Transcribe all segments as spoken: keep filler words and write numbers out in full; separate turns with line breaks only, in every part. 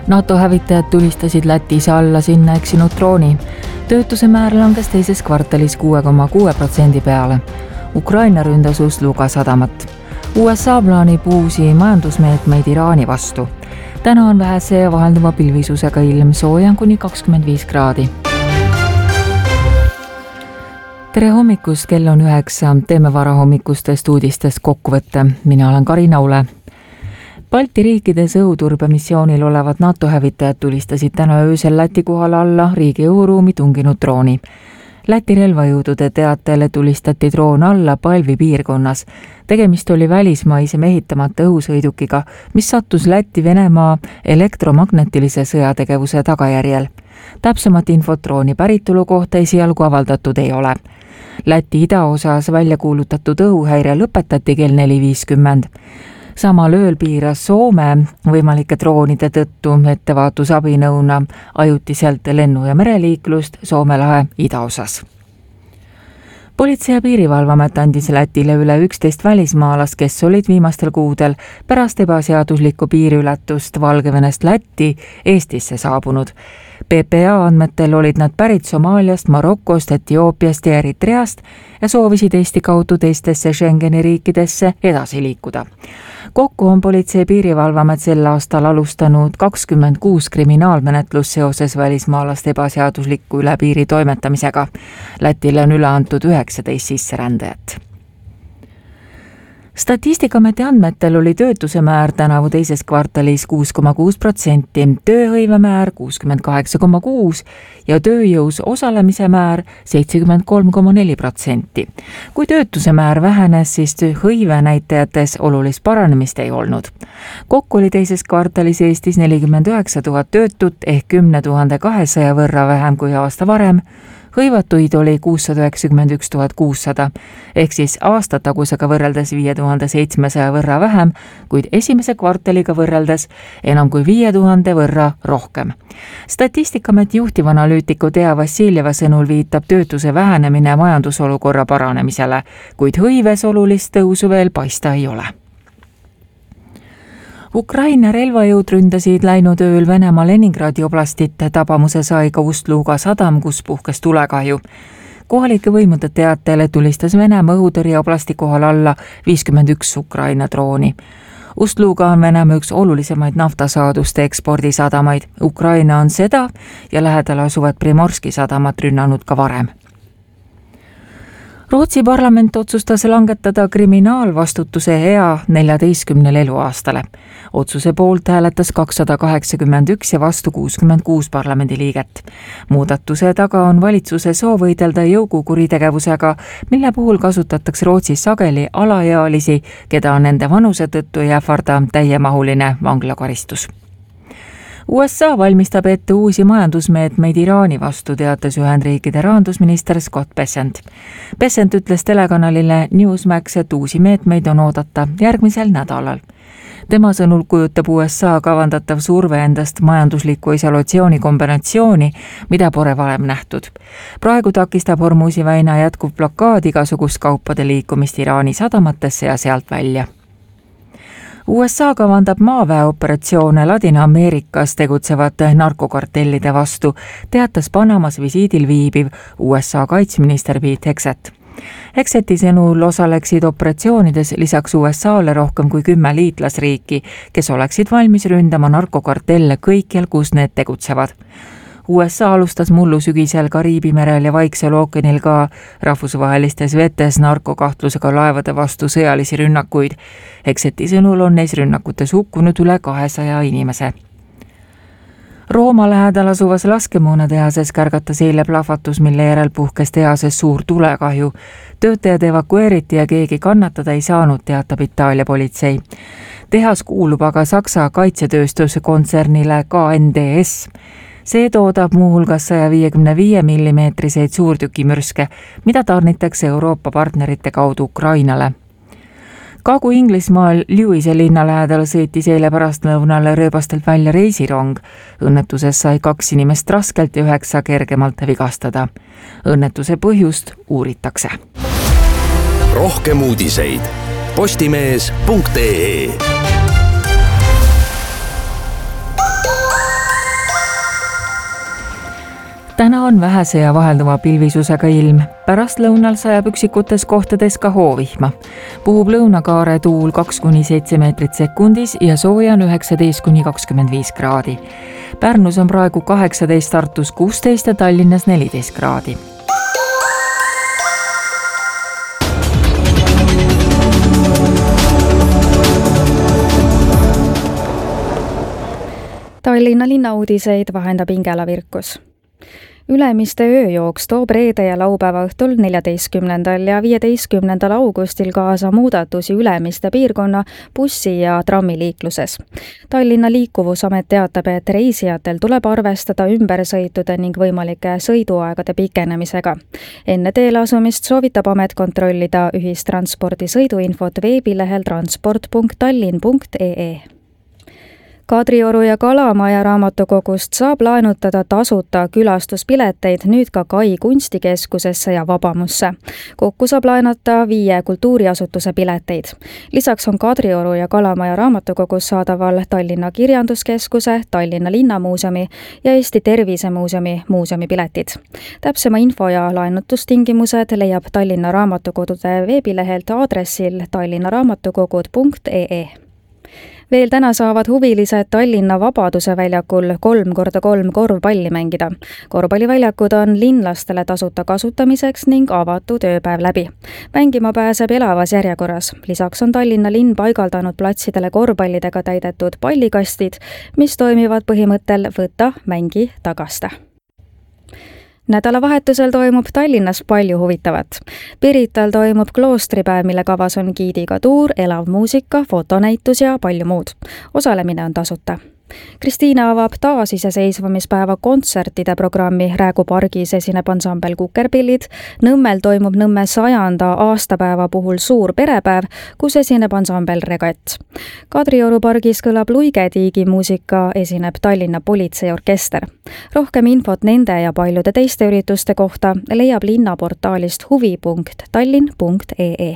NATO hävitajad tulistasid Lätis alla sinna eksinud drooni. Töötuse määr langes teises kvartalis kuue koma kuue protsendi peale. Ukraina ründas Ust-Luga sadamat. U S A plaanib uusi majandusmeetmeid Iraani vastu. Täna on vähese ja vahelduva pilvisusega ilm, sooja kuni kakskümmend viis kraadi. Tere hommikust, kell on üheksa, teeme varahommikustest uudistest kokkuvõtte. Mina olen Karina Ule. Balti riikides õhuturbemissioonil olevad NATO hävitajad tulistasid täna öösel Läti kohal alla riigi õhuruumi tunginud drooni. Läti relvajõudude teatele tulistati droon alla Palvi piirkonnas. Tegemist oli välismaise mehitamata õhusõidukiga, mis sattus Läti-Venemaa elektromagnetilise sõjategevuse tagajärjel. Täpsemat infot drooni päritolu kohta esialgu avaldatud ei ole. Läti idaosas välja kuulutatud õhuhäire lõpetati kell neli viiskümmend. Samal ööl piiras Soome võimalike droonide tõttu ettevaatusabinõuna ajutiselt lennu- ja mereliiklust Soome lahe idaosas. Politsei- ja piirivalvamet andis Lätile üle üksteist välismaalast, kes olid viimastel kuudel pärast ebaseaduslikku piiriületust Valgevenest Lätti Eestisse saabunud. P P A andmetel olid nad pärit Somaaliast, Marokost, Etioopiast ja Eritreast ja soovisid Eesti kaudu teistesse Schengeni riikidesse edasi liikuda. Kokku on politsei- ja piirivalvamet sel aastal alustanud kakskümmend kuus kriminaalmenetlus seoses välismaalaste ebaseadusliku üle piiri toimetamisega. Lätile on üle antud üheksateist sisserändajat. Statistikaameti andmetel oli töötuse määr tänavu teises kvartalis kuus koma kuus protsenti, tööhõive määr kuuskümmend kaheksa koma kuus ja tööjõus osalemise määr seitsekümmend kolm koma neli protsenti. Kui töötuse määr vähenes, siis hõive näitajates olulist paranemist ei olnud. Kokku oli teises kvartalis Eestis nelikümmend üheksa tuhat töötut ehk kümne tuhande kahesaja võrra vähem kui aasta varem. Hõivatuid oli kuussada üheksakümmend üks tuhat kuussada, ehk siis aastatagusega võrreldes viie tuhande seitsmesaja võrra vähem, kuid esimese kvartaliga võrreldes enam kui viie tuhande võrra rohkem. Statistikaameti juhtivanalüütiku Tea Vassiljeva sõnul viitab töötuse vähenemine majandusolukorra paranemisele, kuid hõives olulist tõusu veel paista ei ole. Ukraina relvajõud ründasid läinud ööl Venemaa Leningradi oblastit, tabamuse sai ka Ust-Luga sadam, kus puhkes tulekahju. Kohalike võimude teatele tulistas Venemaa õhutõrje oblasti kohal alla viiskümmend üks Ukraina drooni. Ust-Luga on Venemaa üks olulisemaid naftasaaduste ekspordisadamaid. Ukraina on seda ja lähedal asuvat Primorski sadamat rünnanud ka varem. Rootsi parlament otsustas langetada kriminaalvastutuse ea neljateistkümnele eluaastale. Otsuse poolt hääletas kakssada kaheksakümmend üks ja vastu kuuskümmend kuus parlamendiliiget. Muudatuse taga on valitsuse soov võidelda jõukuritegevusega, mille puhul kasutatakse Rootsis sageli alaealisi, keda on nende vanuse tõttu ei ähvarda täiemahuline vanglakaristus. U S A valmistab ette uusi majandusmeetmeid Iraani vastu, teatas Ühendriikide rahandusminister Scott Bessent. Bessent ütles telekanalile Newsmax, et uusi meetmeid on oodata järgmisel nädalal. Tema sõnul kujutab U S A kavandatav surve endast majandusliku isolatsiooni kombinatsiooni, mida pole varem nähtud. Praegu takistab Hormuzi väina jätkuv blokaad igasugust kaupade liikumist Iraani sadamatesse ja sealt välja. U S A kavandab maaväeoperatsioone Ladina-Ameerikas tegutsevate narkokartellide vastu, teatas Panamas visiidil viibiv U S A kaitsminister Pete Hegseth. Hegseti sõnul osaleksid operatsioonides lisaks U S A-le rohkem kui kümme liitlasriiki, kes oleksid valmis ründama narkokartelle kõikjal, kus need tegutsevad. U S A alustas mullu sügisel Kariibi merel ja Vaiksel ookeanil ka rahvusvahelistes vetes narkokahtlusega laevade vastu sõjalisi rünnakuid. Hegseti sõnul on neis rünnakutes hukkunud üle kahesaja inimese. Rooma lähedal asuvas laskemoonatehases kärgatas eile plahvatus, mille järel puhkes tehases suur tulekahju. Töötajad evakueeriti ja keegi kannatada ei saanud, teatab Itaalia politsei. Tehas kuulub aga Saksa kaitsetööstuse kontsernile K N D S. See toodab muuhulgas saja viiekümne viie millimeetriseid suurtükimürske, mida tarnitakse Euroopa partnerite kaudu Ukrainale. Kagu-Inglismaal Lewise linna lähedal sõitis eile pärastlõunale rööbastelt välja reisirong. Õnnetuses sai kaks inimest raskelt ja üheksa kergemalt vigastada. Õnnetuse põhjust uuritakse.
Rohkem uudiseid postimees punkt ee.
täna on vähese ja vahelduva pilvisusega ilm. Pärast lõunal sajab üksikutes kohtades ka hoovihma. Puhub lõunakaare tuul kaks kuni seitse meetrit sekundis ja sooja on üheksateist kuni kakskümmend viis kraadi. Pärnus on praegu kaheksateist, Tartus kuusteist ja Tallinnas neliteist kraadi.
Tallinna linnauudiseid vahendab Ingela Virkus. Ülemiste ööjooks toob reede ja laupäeva õhtul neljateistkümnendal ja viieteistkümnendal augustil kaasa muudatusi Ülemiste piirkonna bussi- ja trammiliikluses. Tallinna Liikuvusamet teatab, et reisijatel tuleb arvestada ümbersõitude ning võimalike sõiduaegade pikenemisega. Enne teele asumist soovitab amet kontrollida ühistranspordi sõiduinfot veebilehel transport punkt tallinn punkt ee. Kadrioru ja Kalamaja raamatukogust saab laenutada tasuta külastuspileteid nüüd ka Kai kunstikeskusesse ja Vabamusse. Kokku saab laenata viie kultuuriasutuse pileteid. Lisaks on Kadrioru ja Kalamaja raamatukogus saadaval Tallinna Kirjanduskeskuse, Tallinna Linnamuuseumi ja Eesti Tervisemuuseumi muuseumipiletid. Täpsema info ja laenutustingimused leiab Tallinna raamatukodude veebilehelt aadressil tallinnaraamatukogud punkt ee. Veel täna saavad huvilised Tallinna Vabaduse väljakul kolm korda kolm korvpalli mängida. Korvpalliväljakud on linlastele tasuta kasutamiseks ning avatud ööpäev läbi. Mängima pääseb elavas järjekorras. Lisaks on Tallinna linn paigaldanud platsidele korvpallidega täidetud pallikastid, mis toimivad põhimõttel võta, mängi, tagasta. Nädalavahetusel toimub Tallinnas palju huvitavat. Pirital toimub kloostripäev, mille kavas on giidiga tuur, elav muusika, fotonäitus ja palju muud. Osalemine on tasuta. Kristiina avab taasiseseisvumispäeva kontsertide programmi, Räägu pargis esineb ansambel Kukerpillid, Nõmmel toimub Nõmme sajanda aastapäeva puhul suur perepäev, kus esineb ansambel Regett. Kadrioru pargis kõlab Luigetiigi muusika, esineb Tallinna politseiorkester. Rohkem infot nende ja paljude teiste ürituste kohta leiab linnaportaalist huvi punkt tallinn punkt ee.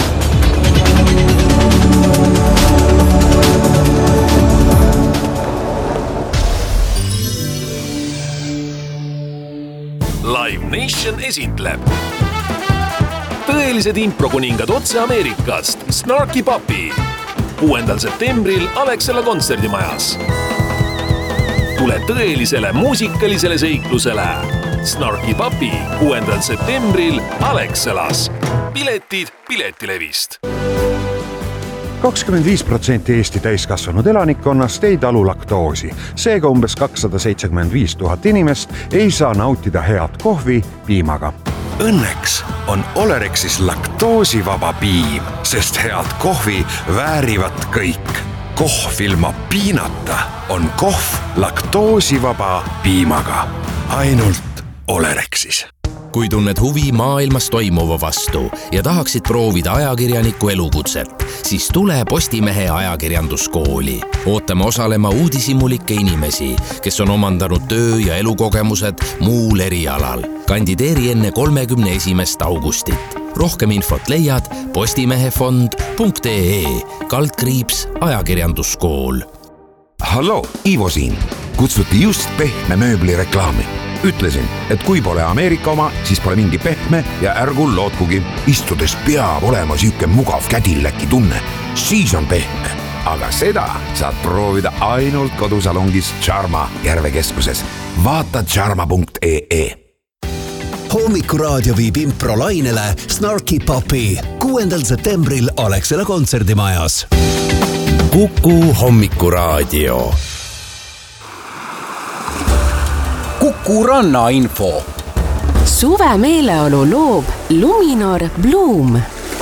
Live Nation esitleb tõelised improkuningad otse Ameerikast Snarky Puppy kuuendal septembril Alexela kontserdimajas. Tule tõelisele muusikalisele seiklusele Snarky Puppy kuuendal septembril Alexelas. Piletid Piletilevist.
kakskümmend viis protsenti Eesti täiskasvanud elanikkonnast ei talu laktoosi. Seega umbes kakssada seitsekümmend viis tuhat inimest ei saa nautida head kohvi piimaga.
Õnneks on Olerexis laktoosivaba piim, sest head kohvi väärivad kõik. Kohv ilma piinata on kohv laktoosivaba piimaga. Ainult Olerexis.
Kui tunned huvi maailmas toimuva vastu ja tahaksid proovida ajakirjaniku elukutset, siis tule Postimehe ajakirjanduskooli. Ootame osalema uudishimulikke inimesi, kes on omandanud töö- ja elukogemused muul erialal. Kandideeri enne kolmekümne esimest augustit. Rohkem infot leiad postimehefond punkt ee, kaldkriips ajakirjanduskool.
Hallo, Ivo siin. Kutsuti just pehme mööbli reklaami. Ütlesin, et kui pole Ameerika oma, siis pole mingi pehme ja ärgul lootkugi. Istudes peab olema süüke mugav kädilläki tunne. Siis on pehme. Aga seda saad proovida ainult kodusalongis Charma Järvekeskuses. Vaata charma punkt ee.
Hommikuraadio viib improlainele Snarky Puppy kuuendal septembril Alexela kontserdimajas.
Kuku Hommikuraadio.
Kuku rannainfo.
Suve meeleolu loob Luminor Bloom.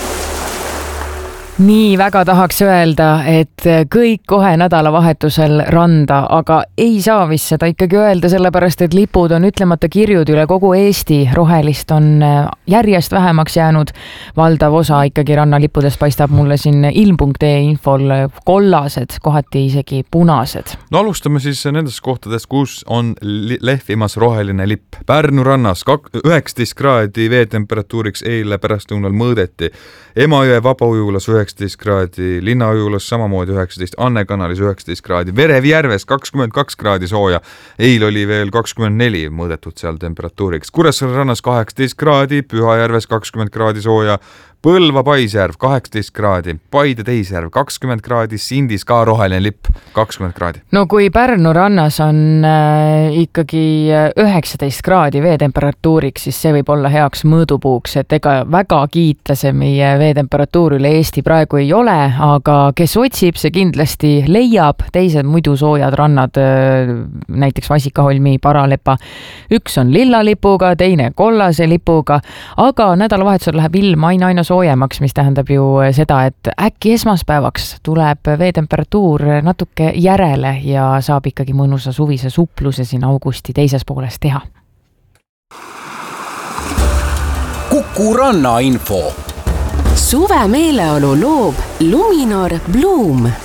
Nii väga tahaks öelda, et kõik kohe nädalavahetusel randa, aga ei saa vist seda ikkagi öelda, sellepärast et lipud on ütlemata kirjud üle kogu Eesti. Rohelist on järjest vähemaks jäänud. Valdav osa ikkagi rannalippudest paistab mulle siin ilm punkt ee infol kollased, kohati isegi punased.
No alustame siis nendest kohtadest, kus on lehvimas roheline lipp. Pärnu rannas üheksateist kraadi veetemperatuuriks eile pärastlõunal mõõdeti. Emajõe Vabaujula üheksateist kraadi, Linna-Ujulas samamoodi üheksateist, Anne-kanalis üheksateist kraadi, Verevjärves kakskümmend kaks kraadi sooja, eil oli veel kakskümmend neli mõõdetud seal temperatuuriks, Kuressaare rannas kaheksateist kraadi, Pühajärves kakskümmend kraadi sooja, Põlva Paisjärv kaheksateist kraadi, Paide Teisjärv kakskümmend kraadi, Sindis ka roheline lipp kakskümmend kraadi.
No kui Pärnu rannas on äh, ikkagi üheksateist kraadi veetemperatuuriks, siis see võib olla heaks mõõdupuuks, et ega väga kiita see meie veetemperatuur üle Eesti praegu ei ole, aga kes otsib, see kindlasti leiab. Teised muidu soojad rannad, äh, näiteks Vasikaholmi, Paralepa, üks on lilla lipuga, teine kollase lipuga, aga nädalavahetusel läheb ilm aina aina soojemaks, mis tähendab ju seda, et äkki esmaspäevaks tuleb veetemperatuur natuke järele ja saab ikkagi mõnusa suvise supluse siin augusti teises pooles teha.
Kuku Ranna info.
Suve meeleolu loob Luminor Bloom.